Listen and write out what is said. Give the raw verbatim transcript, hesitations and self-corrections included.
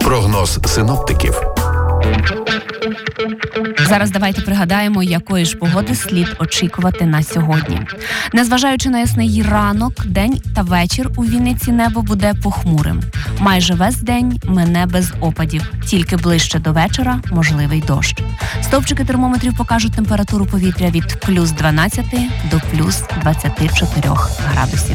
Прогноз синоптиків. Зараз давайте пригадаємо, якої ж погоди слід очікувати на сьогодні. Незважаючи на ясний ранок, день та вечір у Вінниці небо буде похмурим. Майже весь день мине без опадів, тільки ближче до вечора можливий дощ. Стовпчики термометрів покажуть температуру повітря від плюс дванадцяти до плюс двадцяти чотирьох градусів.